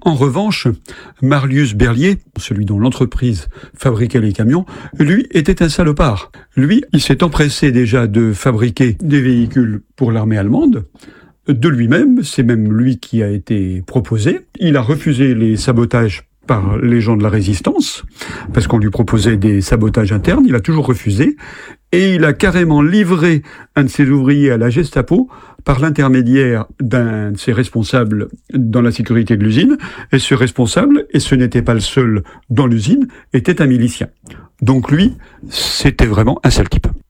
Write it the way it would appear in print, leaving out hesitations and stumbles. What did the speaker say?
En revanche, Marius Berlier, celui dont l'entreprise fabriquait les camions, lui était un salopard. Lui, il s'est empressé déjà de fabriquer des véhicules pour l'armée allemande. De lui-même, c'est même lui qui a été proposé. Il a refusé les sabotages par les gens de la résistance, parce qu'on lui proposait des sabotages internes, il a toujours refusé, et il a carrément livré un de ses ouvriers à la Gestapo par l'intermédiaire d'un de ses responsables dans la sécurité de l'usine, et ce responsable, et ce n'était pas le seul dans l'usine, était un milicien. Donc lui, c'était vraiment un sale type.